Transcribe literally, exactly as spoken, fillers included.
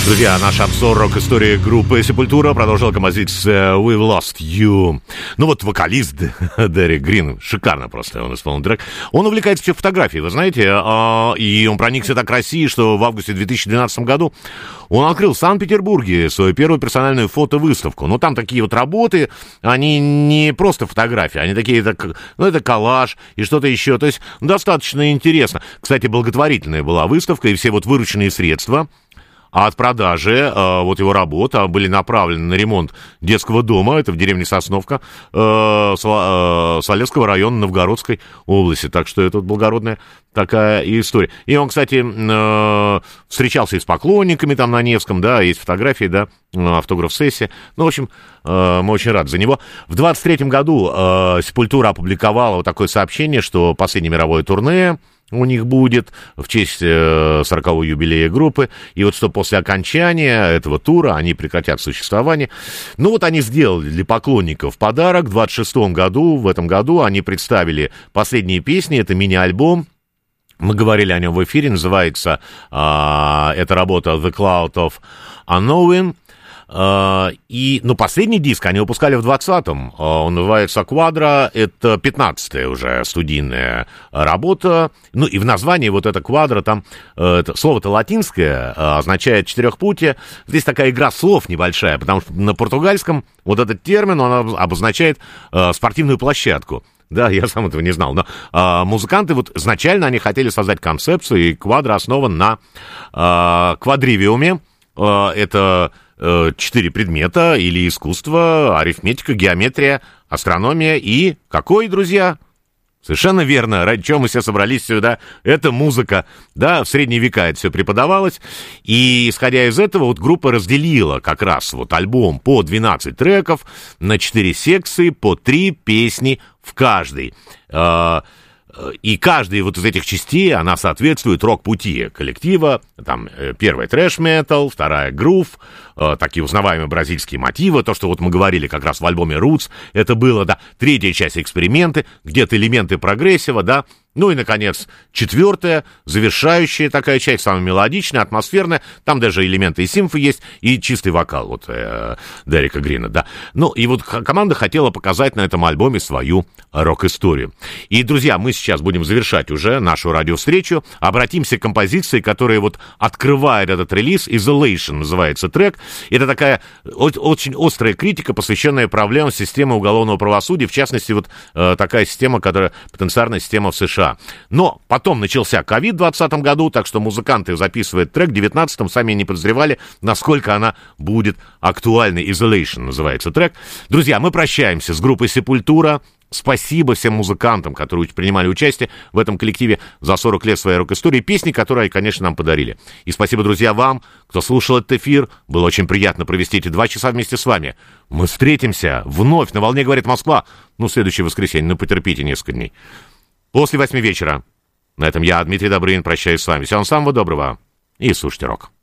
Друзья, наш обзор рок-истории группы «Сепультура» продолжила композиция «We've Lost You». Ну вот вокалист Дерек Грин, шикарно просто он исполнил трек. Он увлекается все фотографией, вы знаете, и он проникся так Россией, что в августе две тысячи двенадцатом году он открыл в Санкт-Петербурге свою первую персональную фотовыставку. Но там такие вот работы, они не просто фотографии, они такие, так, ну это коллаж и что-то еще. То есть достаточно интересно. Кстати, благотворительная была выставка, и все вот вырученные средства от продажи э, вот его работ были направлены на ремонт детского дома, это в деревне Сосновка, э, Солевского района Новгородской области. Так что это благородная такая история. И он, кстати, э, встречался и с поклонниками там на Невском, да, есть фотографии, да, автограф-сессия. Ну, в общем, э, мы очень рады за него. В двадцать третьем году э, Сепультура опубликовала вот такое сообщение, что последнее мировое турне у них будет в честь сорокового юбилея группы. И вот что после окончания этого тура они прекратят существование. Ну вот они сделали для поклонников подарок. В двадцать шестом году, в этом году, они представили последние песни. Это мини-альбом. Мы говорили о нем в эфире. Называется э, эта работа «The Cloud of Unknowing». Uh, и, ну, последний диск они выпускали в двадцатом, uh, он называется «Квадро», это пятнадцатая уже студийная работа, ну, и в названии вот это «Квадро», там, uh, это, слово-то латинское, uh, означает «четырехпутие», здесь такая игра слов небольшая, потому что на португальском вот этот термин, он обозначает uh, спортивную площадку. Да, я сам этого не знал, но uh, музыканты, вот изначально они хотели создать концепцию, и «Квадро» основан на uh, квадривиуме, uh, это четыре предмета или искусство, арифметика, геометрия, астрономия и какой, друзья? Совершенно верно, ради чего мы все собрались сюда, это музыка, да, в средние века это все преподавалось, и исходя из этого вот группа разделила как раз вот альбом по двенадцать треков на четыре секции, по три песни в каждой. И каждая вот из этих частей, она соответствует рок-пути коллектива. Там первая трэш-метал, вторая грув, такие узнаваемые бразильские мотивы, то, что вот мы говорили как раз в альбоме Roots, это было, да, третья часть эксперименты, где-то элементы прогрессива, да, ну и, наконец, четвертая, завершающая такая часть, самая мелодичная, атмосферная, там даже элементы и симфы есть, и чистый вокал вот э, Дерека Грина, да. Ну, и вот команда хотела показать на этом альбоме свою рок-историю. И, друзья, мы сейчас будем завершать уже нашу радиовстречу, обратимся к композиции, которая вот открывает этот релиз, «Isolation» называется трек. Это такая очень острая критика, посвященная проблемам системы уголовного правосудия, в частности, вот э, такая система, которая потенциальная система в США. Но потом начался ковид в двадцатом году, так что музыканты записывают трек, в девятнадцатом сами не подозревали, насколько она будет актуальной. «Isolation» называется трек. Друзья, мы прощаемся с группой «Сепультура». Спасибо всем музыкантам, которые принимали участие в этом коллективе за сорок лет своей рок-истории. Песни, которые, конечно, нам подарили. И спасибо, друзья, вам, кто слушал этот эфир. Было очень приятно провести эти два часа вместе с вами. Мы встретимся вновь на «Волне говорит Москва». Ну, в следующее воскресенье. Ну, потерпите несколько дней. После восьми вечера. На этом я, Дмитрий Добрынин, прощаюсь с вами. Всего вам самого доброго и слушайте рок.